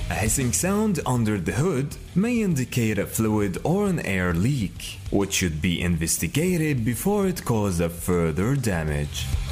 A hissing sound under the hood may indicate a fluid or an air leak, which should be investigated before it causes further damage.